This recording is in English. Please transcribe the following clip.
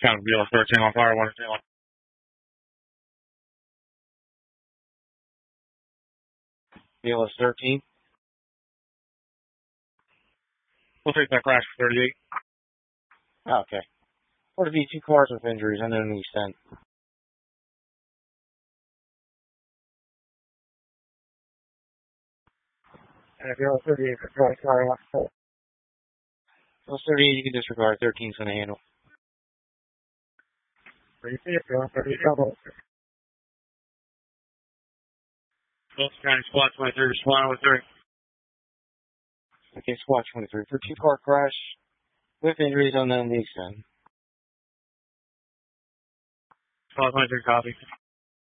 Kind of BLS 13 on fire, 1 10. BLS 13. We'll take that crash for 38. Okay. What are the 2 cars with injuries and then the extent? And if you're 38 for 20, sorry, left full. Those 38 you can disregard, 13's going to handle. 38, 38, double. Wilson County Squad 23, respond with 3. Okay, Squad 23 for 2 car crash with injuries on the extent. Squad 23, copy.